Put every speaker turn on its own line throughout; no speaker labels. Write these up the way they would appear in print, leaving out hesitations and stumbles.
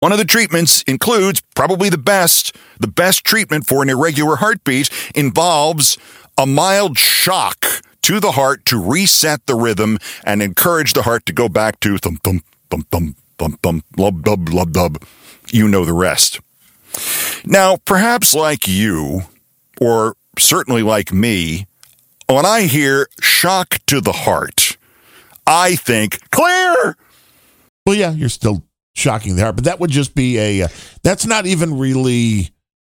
One of the treatments includes probably the best treatment for an irregular heartbeat involves a mild shock to the heart to reset the rhythm and encourage the heart to go back to thump, thump, thump, thump, thump, thump, lub, dub, lub, dub. You know the rest. Now, perhaps like you, or certainly like me, when I hear shock to the heart, I think clear.
Well, yeah, you're still shocking the heart, but that would just be that's not even really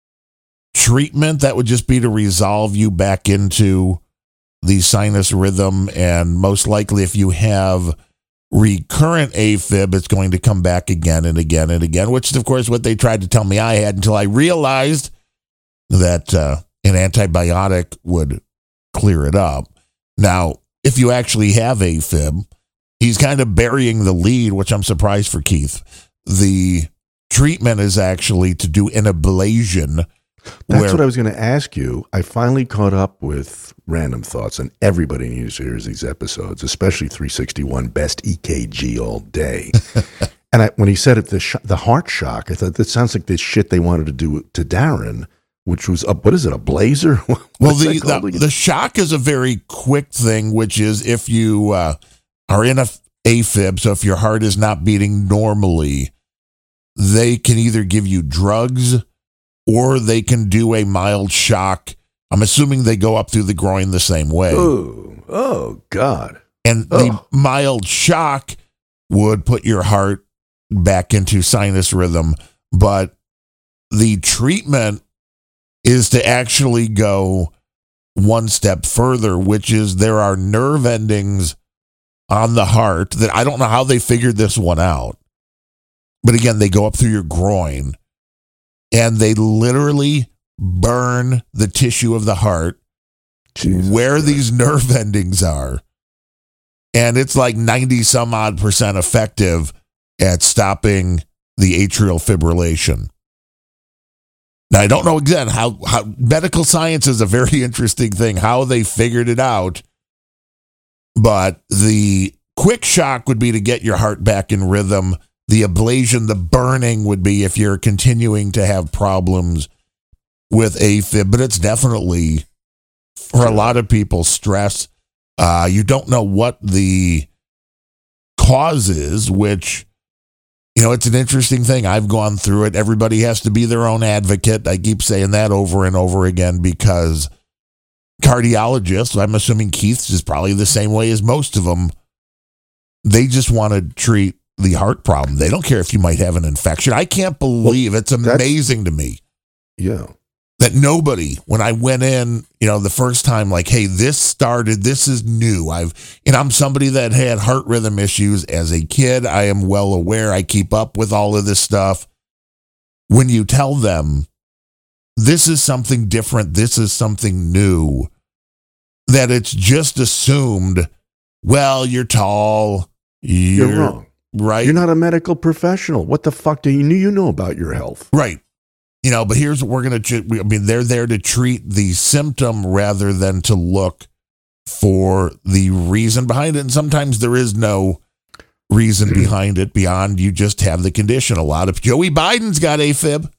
treatment. That would just be to resolve you back into the sinus rhythm. And most likely, if you have recurrent AFib, it's going to come back again and again and again, which is, of course, what they tried to tell me I had until I realized that an antibiotic would clear it up. Now, if you actually have AFib, he's kind of burying the lead, which I'm surprised for Keith. The treatment is actually to do an ablation.
That's what I was going to ask you. I finally caught up with Random Thoughts, and everybody needs to hear these episodes, especially 361 Best EKG All Day. And when he said it, the heart shock, I thought that sounds like the shit they wanted to do to Darren, which was, what is it, a blazer?
Well, the shock is a very quick thing, which is if you are in a AFib, so if your heart is not beating normally, they can either give you drugs or they can do a mild shock. I'm assuming they go up through the groin the same way.
Oh God.
And the mild shock would put your heart back into sinus rhythm, but the treatment is to actually go one step further, which is there are nerve endings on the heart that I don't know how they figured this one out. But again, they go up through your groin and they literally burn the tissue of the heart where these nerve endings are. And it's like 90 some odd % effective at stopping the atrial fibrillation. Now, I don't know again how medical science is a very interesting thing, how they figured it out. But the quick shock would be to get your heart back in rhythm. The ablation, the burning would be if you're continuing to have problems with AFib. But it's definitely, for a lot of people, stress. You don't know what the cause is, which, you know, it's an interesting thing. I've gone through it. Everybody has to be their own advocate. I keep saying that over and over again because cardiologists, I'm assuming Keith's is probably the same way as most of them, they just want to treat the heart problem. They don't care if you might have an infection. I can't believe it's amazing to me.
Yeah.
That nobody, when I went in, you know, the first time, like, hey, this is new. I'm somebody that had heart rhythm issues as a kid. I am well aware. I keep up with all of this stuff. When you tell them this is something different, this is something new, that it's just assumed, well, you're tall. You're
wrong.
Right.
You're not a medical professional. What the fuck do you know about your health?
Right. You know, but here's what we're going to, they're there to treat the symptom rather than to look for the reason behind it. And sometimes there is no reason behind it beyond you just have the condition. A lot of Joey Biden's got AFib.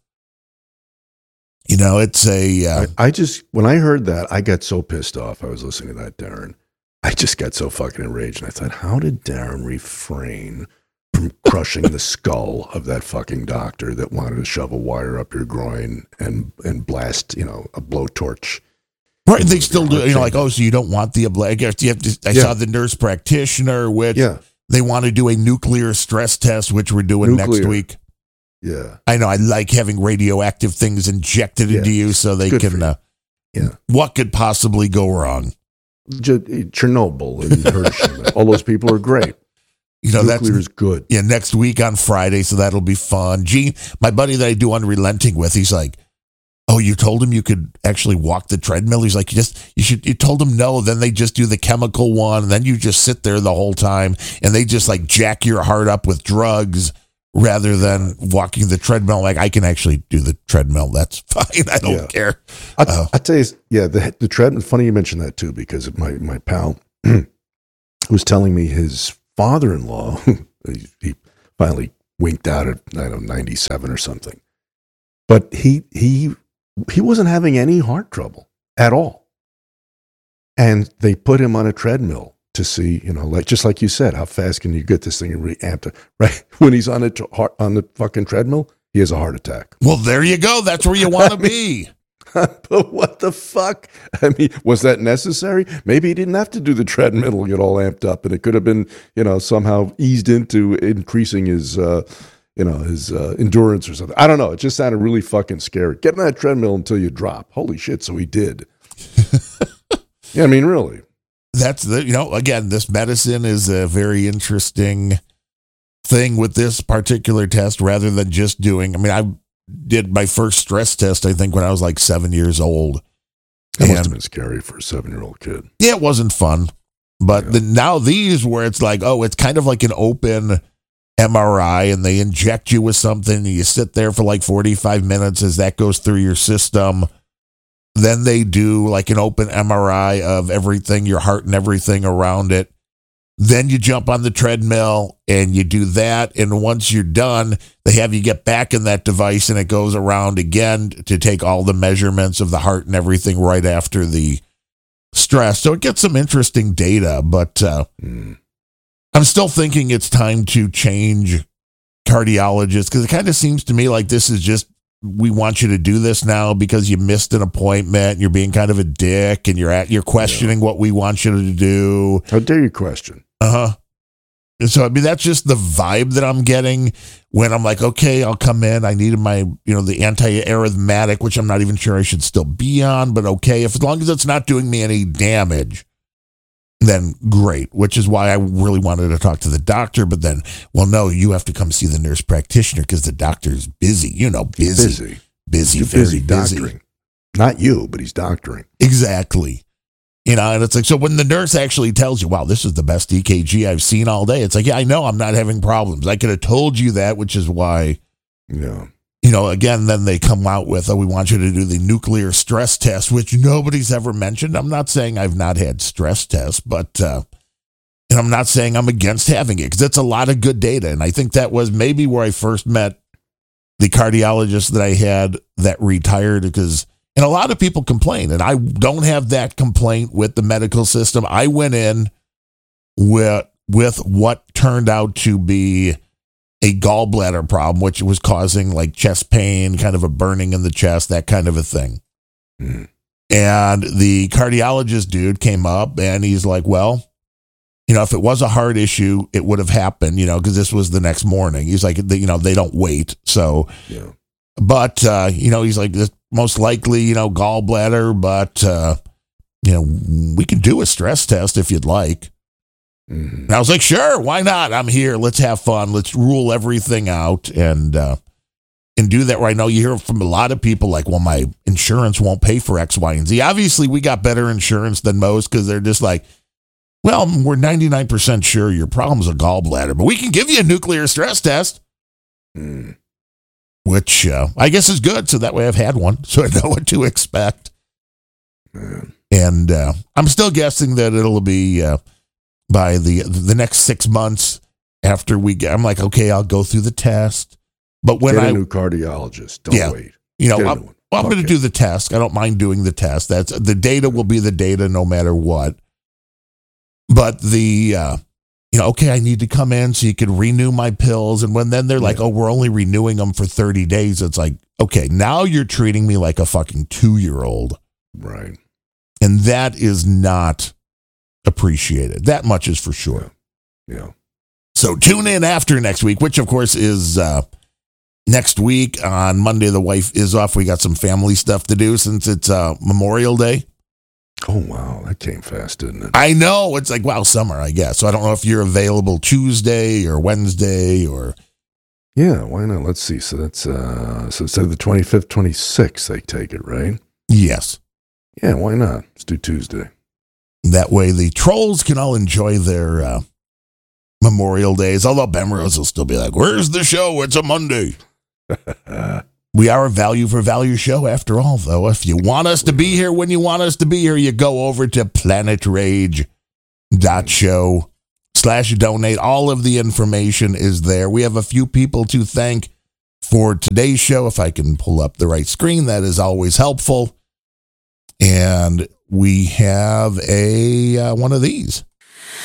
You know, it's
when I heard that, I got so pissed off. I was listening to that, Darren. I just got so fucking enraged. And I thought, how did Darren refrain from crushing the skull of that fucking doctor that wanted to shove a wire up your groin and blast, you know, a blowtorch?
Right. They still do, you know, like, oh, so you don't want the ablation. I saw the nurse practitioner, which they want to do a nuclear stress test, which we're doing next week.
Yeah.
I know. I like having radioactive things injected into you so they can, what could possibly go wrong?
Chernobyl and Hiroshima. All those people are great.
You know,
nuclear is good.
Yeah, next week on Friday, so that'll be fun. Gene, my buddy that I do Unrelenting with, he's like, oh, you told him you could actually walk the treadmill? He's like, you told him no, then they just do the chemical one, and then you just sit there the whole time, and they just like jack your heart up with drugs rather than walking the treadmill. Like, I can actually do the treadmill. That's fine. I don't care.
I'll tell you, the treadmill, funny you mentioned that too, because my pal was telling me his father-in-law, he finally winked out at, I don't know, 97 or something. But he wasn't having any heart trouble at all. And they put him on a treadmill to see, like just like you said, how fast can you get this thing amped up? Right when he's on the fucking treadmill, he has a heart attack.
Well, there you go. That's where you want to be.
But what the fuck? I mean, was that necessary? Maybe he didn't have to do the treadmill, get all amped up, and it could have been, somehow eased into increasing his, his endurance or something. I don't know. It just sounded really fucking scary. Get on that treadmill until you drop. Holy shit! So he did. Yeah, I mean, really.
That's again, this medicine is a very interesting thing with this particular test rather than just doing, I did my first stress test, I think, when I was like 7 years old.
That must have been scary for a 7-year-old kid.
Yeah, it wasn't fun. But now these where it's like, it's kind of like an open MRI and they inject you with something and you sit there for like 45 minutes as that goes through your system. Then they do like an open MRI of everything, your heart and everything around it. Then you jump on the treadmill and you do that. And once you're done, they have you get back in that device and it goes around again to take all the measurements of the heart and everything right after the stress. So it gets some interesting data, but I'm still thinking it's time to change cardiologists because it kind of seems to me like this is just, we want you to do this now because you missed an appointment and you're being kind of a dick and you're questioning what we want you to do.
How dare you question?
And so, that's just the vibe that I'm getting when I'm like, okay, I'll come in. I needed my, the anti-arrhythmatic, which I'm not even sure I should still be on, but okay, as long as it's not doing me any damage, then great, which is why I really wanted to talk to the doctor. But then, well, no, you have to come see the nurse practitioner because the doctor's busy, busy, very
doctoring. Not you, but he's doctoring.
Exactly. And it's like, so when the nurse actually tells you, wow, this is the best EKG I've seen all day. It's like, yeah, I know I'm not having problems. I could have told you that, which is why, again, then they come out with, we want you to do the nuclear stress test, which nobody's ever mentioned. I'm not saying I've not had stress tests, but, and I'm not saying I'm against having it because it's a lot of good data. And I think that was maybe where I first met the cardiologist that I had that retired and a lot of people complain, and I don't have that complaint with the medical system. I went in with what turned out to be a gallbladder problem, which was causing like chest pain, kind of a burning in the chest, that kind of a thing. And the cardiologist dude came up and he's like, well, if it was a heart issue, it would have happened, because this was the next morning. He's like, they don't wait. So, but, he's like, this most likely, gallbladder, but, we can do a stress test if you'd like. And I was like, sure, why not? I'm here. Let's have fun. Let's rule everything out and do that right now. You hear from a lot of people like, well, my insurance won't pay for X, Y, and Z. Obviously, we got better insurance than most because they're just like, well, we're 99% sure your problem's a gallbladder, but we can give you a nuclear stress test. Which I guess is good. So that way I've had one, so I know what to expect. And I'm still guessing that it'll be by the next 6 months after I'm like, okay, I'll go through the test. But when
Get a new cardiologist, don't wait.
I'm going to do the test. I don't mind doing the test. The data will be the data no matter what. But okay, I need to come in so you can renew my pills. And then they're like, we're only renewing them for 30 days. It's like, okay, now you're treating me like a fucking 2-year-old.
Right.
And that is not appreciated. That much is for sure.
Yeah.
So tune in after next week, which of course is next week on Monday. The wife is off. We got some family stuff to do since it's Memorial Day.
Oh, wow. That came fast, didn't it?
I know. It's like, wow, summer, I guess. So I don't know if you're available Tuesday or Wednesday or.
Yeah, why not? Let's see. So that's, so the 25th, 26th, they take it, right?
Yes.
Yeah, why not? Let's do Tuesday.
That way the trolls can all enjoy their Memorial Days. Although Ben Rose will still be like, where's the show? It's a Monday. We are a value for value show after all, though. If you want us to be here when you want us to be here, you go over to planetrage.show. donate. All of the information is there. We have a few people to thank for today's show. If I can pull up the right screen, that is always helpful. And we have one of these.